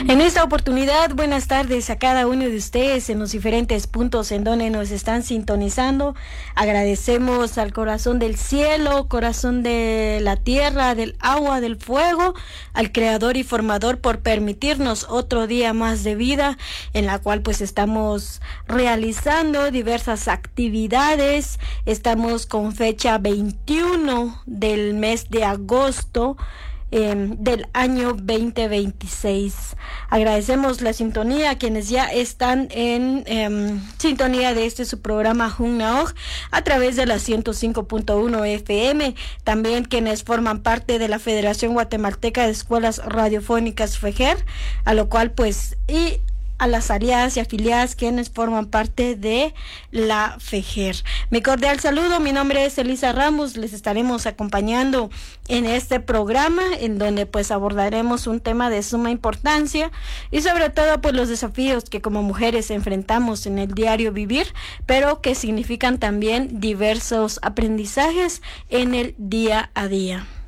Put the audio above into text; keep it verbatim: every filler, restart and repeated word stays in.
En esta oportunidad, buenas tardes a cada uno de ustedes en los diferentes puntos en donde nos están sintonizando. Agradecemos al corazón del cielo, corazón de la tierra, del agua, del fuego, al Creador y Formador por permitirnos otro día más de vida, en la cual pues estamos realizando diversas actividades. Estamos con fecha veintiuno del mes de agosto Eh, del año veinte veintiséis. Agradecemos la sintonía a quienes ya están en eh, sintonía de este su programa Junnaoj a través de la ciento cinco punto uno F M, también quienes forman parte de la Federación Guatemalteca de Escuelas Radiofónicas FEGER, a lo cual pues y a las aliadas y afiliadas quienes forman parte de la FEGER. Mi cordial saludo, mi nombre es Elisa Ramos, les estaremos acompañando en este programa en donde pues abordaremos un tema de suma importancia y sobre todo pues los desafíos que como mujeres enfrentamos en el diario vivir, pero que significan también diversos aprendizajes en el día a día.